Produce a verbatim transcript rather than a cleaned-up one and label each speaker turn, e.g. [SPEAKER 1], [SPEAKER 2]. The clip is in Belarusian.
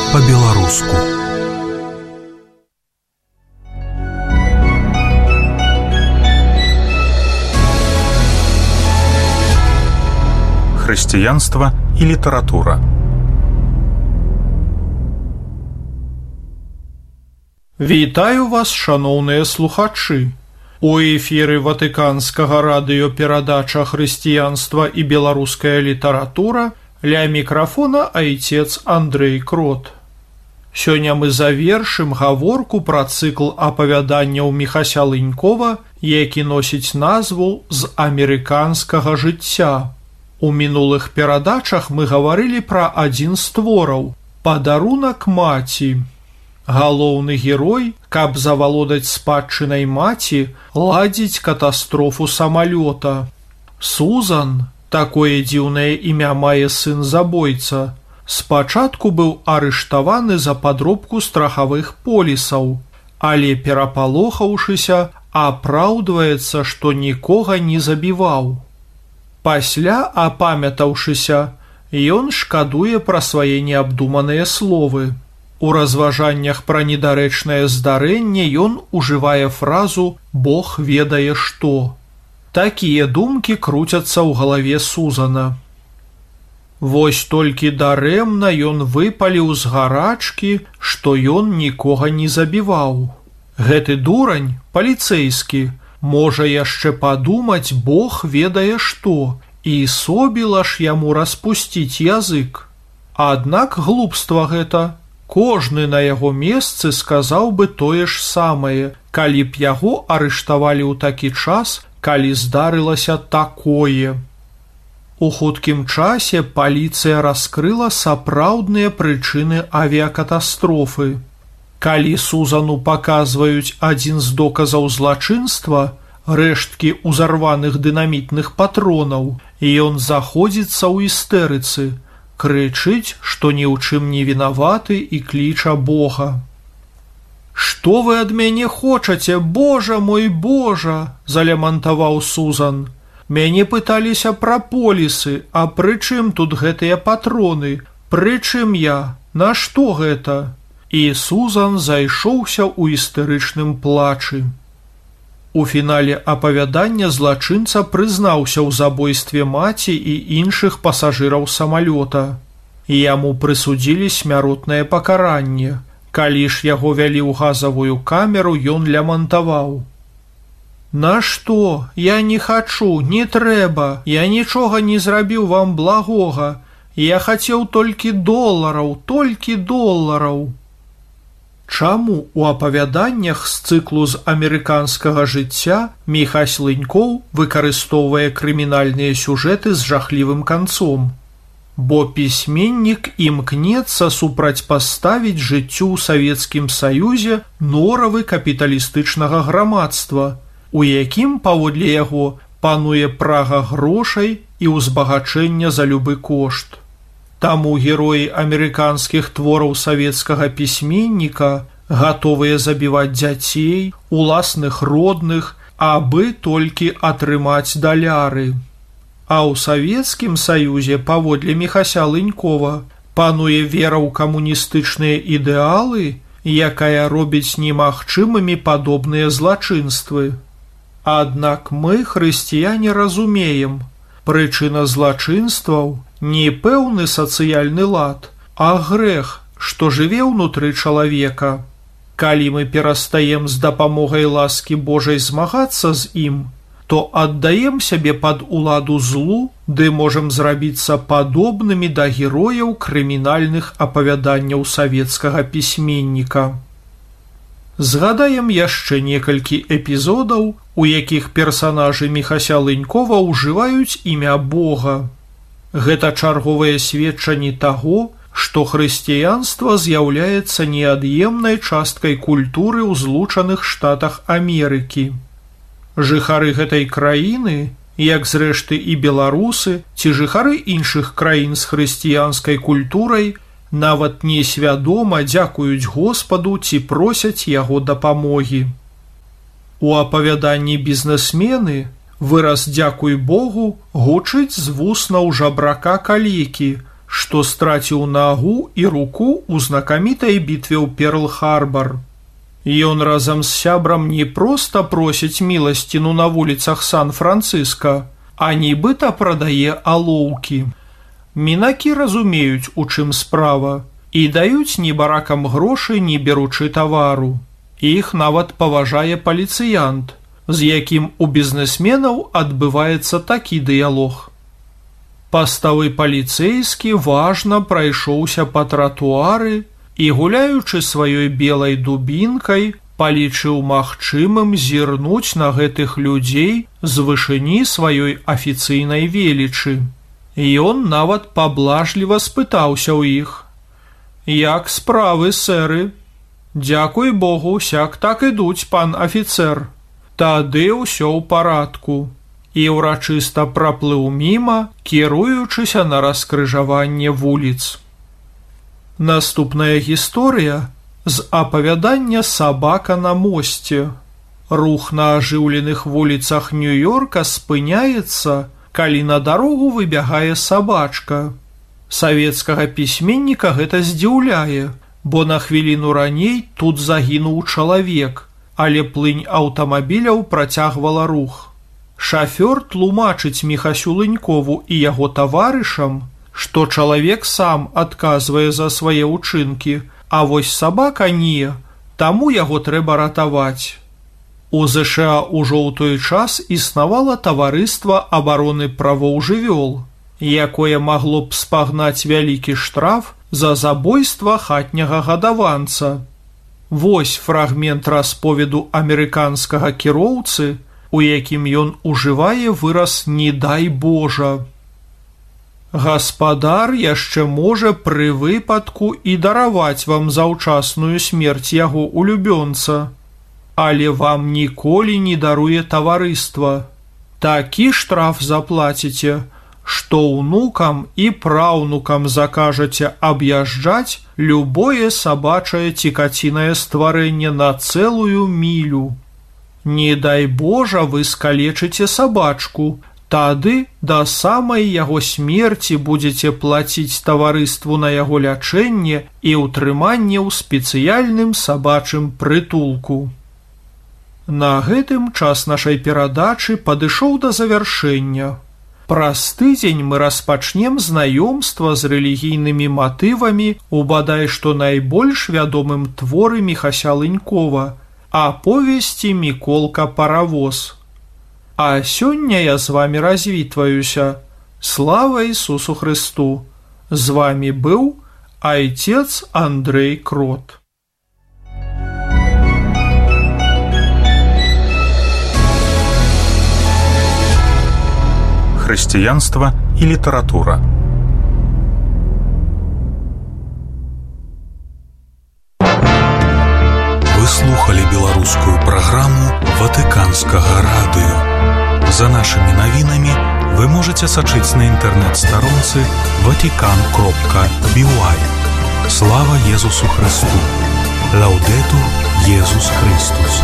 [SPEAKER 1] по-беларуску. Хрысціянства і літаратура.
[SPEAKER 2] Вітаю вас, шаноўныя слухачы. У эфіры Ватыканскага радыё перадача «Хрысціянства і беларуская літаратура», ля мікрафона айцец Андрэй Крот. Сёння мы завершым гаворку пра цыкл апавяданняў Міхася Лынькова, які носіць назву «З амерыканскага жыцця». У мінулых перадачах мы гаварылі пра адзін з твораў «Падарунак маці». Галоўны герой, каб завалодаць спадчынай маці, ладзіць катастрофу самалёта. Сузан, такое дзіўнае імя мае сын-забойца, спачатку быў арыштаваны за падробку страхавых полісаў, але перапалохаўшыся, апраўдваецца, што нікога не забіваў. Пасля, апамятаўшыся, ён шкадуе пра свае неабдуманыя словы. У разважаннях пра недарэчнае здарэнне ён ужывае фразу «Бог ведае што». Такія думкі круцяцца ў галаве Сузана. Вось толькі дарэмна ён выпаліў з гарачкі, што ён нікога не забіваў. Гэты дурань, паліцэйскі, можа яшчэ падумаць «Бог ведае што» і собіла ж яму распусціць язык. Аднак глупства гэта. Кожны на яго месцы сказаў бы тое ж самае, калі б яго арыштавалі ў такі час, калі здарылася такое. У хуткім часе паліцыя раскрыла сапраўдныя прычыны авіякатастрофы. Калі Сузану паказваюць адзін з доказаў злачынства, рэшткі ўзарваных дынамітных патронаў, і ён заходзіцца ў істэрыцы, крычыць, што ні ў чым не вінаваты і кліча Бога. «Што вы ад мяне хочаце, Божа мой Божа!» – залямантаваў Сузан. «Мяне пыталіся пра полісы, а пры чым тут гэтыя патроны? Пры чым я? На што гэта?» І Сузан зайшоўся ў істэрычным плачы. У фінале апавядання злачынца прызнаўся ў забойстве маці і іншых пасажыраў самалёта. Яму прысудзілі смяротнае пакаранне. Калі ж яго вялі ў газавую камеру, ён лямантаваў. «Нашто? Я не хачу, не трэба, я нічога не зрабіў вам благога. Я хацеў толькі долараў, толькі долараў». Чаму у апавяданнях з цыклу «З амерыканскага жыцця» Міхась Лынькоў выкарыстоўвае крымінальныя сюжэты з жахлівым канцом? Бо пісьменнік імкнецца супрацьпаставіць жыццю ў Савецкім Саюзе норавы капіталістычнага грамадства, у якім, паводле яго, пануе прага грошай і ўзбагачэння за любы кошт. Таму героі амерыканскіх твораў савецкага пісьменніка гатовыя забіваць дзяцей, уласных родных, абы толькі атрымаць даляры. А ў Савецкім Саюзе, паводле Міхася Лынькова, пануе вера ў камуністычныя ідэалы, якая робіць немагчымымі падобныя злачынствы. Аднак мы, хрысціяне, разумеем, прычына злачынстваў не пэўны сацыяльны лад, а грэх, што жыве ўнутры чалавека. Калі мы перастаем з дапамогай ласкі Божай змагацца з ім, то аддаем сябе пад уладу злу, ды можам зрабіцца падобнымі да герояў крымінальных апавяданняў савецкага пісьменніка. Згадаем яшчэ некалькі эпізодаў, у якіх персанажы Міхася Лынькова ўжываюць імя Бога. Гэта чарговае сведчанне таго, што хрысціянства з'яўляецца неад'емнай часткай культуры ў Злучаных Штатах Амерыкі. Жыхары гэтай краіны, як зрэшты і беларусы, ці жыхары іншых краін з хрысціянскай культурай, нават несвядома дзякуюць Господу ці просяць яго дапамогі. У апавяданні «Бізнесмены» выраз «дзякуй Богу» гучыць з вуснаў жабрака калекі, што страціў нагу і руку ў знакамітай бітве ў Перл-Харбар. Ён разам з сябрам не проста просіць міласціну на вуліцах Сан-Францыска, а нібыта прадае алоўкі. Мінакі разумеюць, у чым справа, і даюць небаракам грошы, не беручы тавару. Іх нават паважае паліцыянт, з якім у бізнесменаў адбываецца такі дыялог. Паставы паліцэйскі важна прайшоўся па тратуары і, гуляючы сваёй белай дубінкай, палічыў магчымым зірнуць на гэтых людзей з вышыні сваёй афіцыйнай велічы. Ён нават паблажліва спытаўся ў іх: «Як справы, сэры?» «Дзякуй Богу, сяк так ідуць, пан афіцэр». «Тады ўсё ў парадку». І ўрачыста праплыў міма, кіруючыся на раскрыжаванне вуліц. Наступная гісторыя з апавядання «Сабака на мосце». Рух на ажыўленых вуліцах Нью-Йорка спыняецца, калі на дарогу выбягае сабачка. Савецкага пісьменніка гэта здзіўляе, бо на хвіліну раней тут загінуў чалавек, але плынь аўтамабіляў працягвала рух. Шафёр тлумачыць Міхасю Лынькову і яго таварышам, што чалавек сам адказвае за свае ўчынкі, а вось сабака не, таму яго трэба ратаваць. У ЗША ўжо ў той час існавала таварыства абароны правоў жывёл, якое магло б спагнаць вялікі штраф за забойства хатняга гадаванца. Вось фрагмент расповеду амерыканскага кіроўцы, у якім ён ужывае выраз «не дай Божа». Гаспадар яшчэ можа пры выпадку і дараваць вам заўчасную смерць яго улюбёнца, але вам ніколі не даруе таварыства. Такі штраф заплаціце, што ўнукам і праўнукам закажаце аб'язджаць любое сабачае ці кацінае стварэнне на цэлую мілю. Не дай Божа вы скалечыце сабачку, тады да самай яго смерці будзеце плаціць таварыству на яго лячэнне і ўтрыманне ў спецыяльным сабачым прытулку. На гэтым час нашай перадачы падышоў да завяршэння. Праз тыдзень мы распачнем знаёмства з рэлігійнымі матывамі у бадай што найбольш вядомым творы Міхася Лынькова, аповесці «Міколка Паравоз». А сёння я з вамі развітваюся. Слава Ісусу Христу! З вамі быў айцец Андрэй Крот.
[SPEAKER 1] Хрысціянства і літаратура. Вы слухали беларускую праграму Ватыканскага радыё. За нашымі навінамі вы можаце сачыць на інтэрнэт-старонцы ватикан кропка би уай. Слава Езусу Христу! Лаўдэтур Езус Христус!